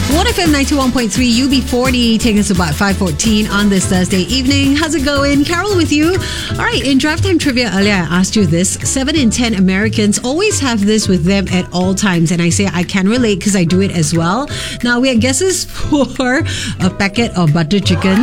1FM 91.3 UB40 taking us about 5:14 on this Thursday evening. How's it going? Carol with you. All right, in Drive Time Trivia earlier, I asked you this. 7 in 10 Americans always have this with them at all times. And I say I can relate because I do it as well. Now, we had guesses for a packet of butter chicken.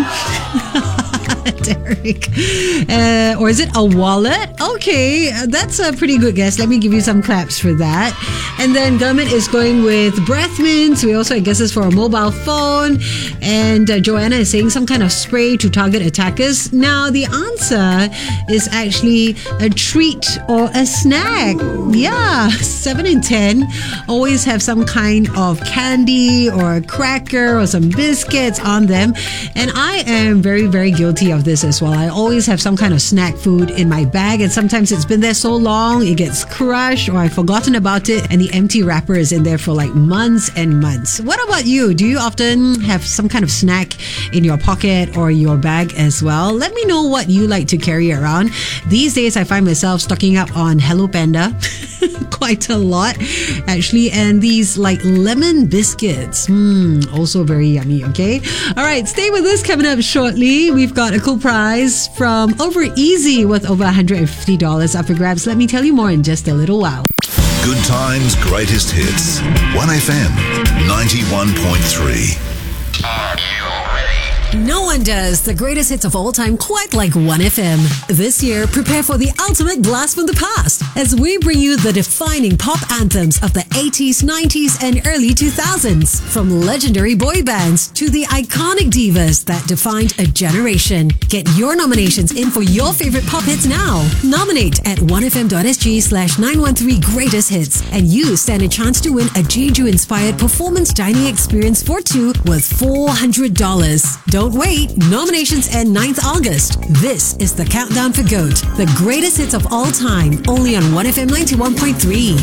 Derek. Or is it a wallet? Okay, that's a pretty good guess. Let me give you some claps for that. And then Gurmit is going with breath mints. We also have guesses for a mobile phone. And Joanna is saying some kind of spray to target attackers. Now, the answer is actually a treat or a snack. Yeah, 7 in 10 always have some kind of candy or a cracker or some biscuits on them. And I am very, very guilty of this as well. I always have some kind of snack food in my bag, and sometimes it's been there so long it gets crushed or I've forgotten about it and the empty wrapper is in there for like months and months. What about you? Do you often have some kind of snack in your pocket or your bag as well? Let me know what you like to carry around. These days I find myself stocking up on Hello Panda quite a lot actually, and these like lemon biscuits, also very yummy. Okay, all right, stay with us. Coming up shortly, we've got a cool prize from Over Easy worth over $150 up for grabs. Let me tell you more in just a little while. Good times, greatest hits. 1FM 91.3. No one does the greatest hits of all time quite like 1FM. This year, prepare for the ultimate blast from the past as we bring you the defining pop anthems of the 80s, 90s, and early 2000s. From legendary boy bands to the iconic divas that defined a generation. Get your nominations in for your favorite pop hits now. Nominate at 1fm.sg/913 greatest hits, and you stand a chance to win a Jeju-inspired performance dining experience for two worth $400. Don't wait. Nominations end 9th August. This is the countdown for GOAT, the greatest hits of all time, only on 1FM 91.3.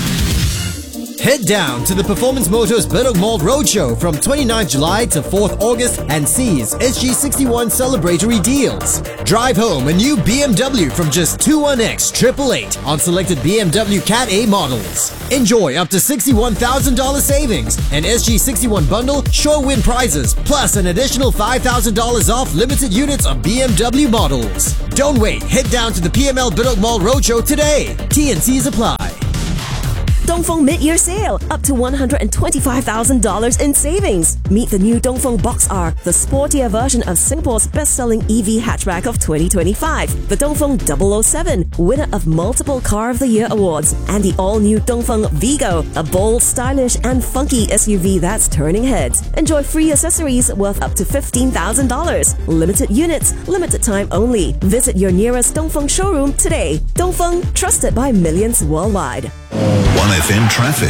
Head down to the Performance Motors Bedok Mall Roadshow from 29th July to 4th August and seize SG61 celebratory deals. Drive home a new BMW from just 21X 888 on selected BMW Cat A models. Enjoy up to $61,000 savings, an SG61 bundle, sure win prizes, plus an additional $5,000 off limited units of BMW models. Don't wait, head down to the PML Bedok Mall Roadshow today. T&Cs apply. Dongfeng Mid-Year Sale, up to $125,000 in savings. Meet the new Dongfeng Box R, the sportier version of Singapore's best-selling EV hatchback of 2025. The Dongfeng 007, winner of multiple Car of the Year awards. And the all-new Dongfeng Vigo, a bold, stylish, and funky SUV that's turning heads. Enjoy free accessories worth up to $15,000. Limited units, limited time only. Visit your nearest Dongfeng showroom today. Dongfeng, trusted by millions worldwide. 1FM traffic.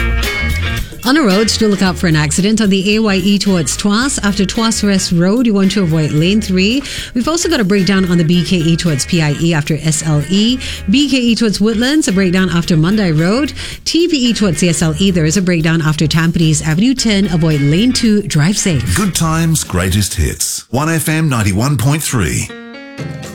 On the roads, do look out for an accident on the AYE towards Tuas. After Tuas West Road, you want to avoid lane 3. We've also got a breakdown on the BKE towards PIE after SLE. BKE towards Woodlands, a breakdown after Mandai Road. TPE towards CSLE, there is a breakdown after Tampines Avenue 10. Avoid lane 2, drive safe. Good times, greatest hits. 1FM 91.3.